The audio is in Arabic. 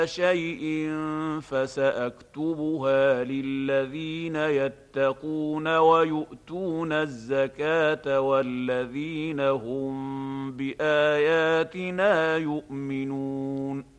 شيء فسأكتبها للذين يتقون ويؤتون الزكاة والذين هم بآياتنا يؤمنون.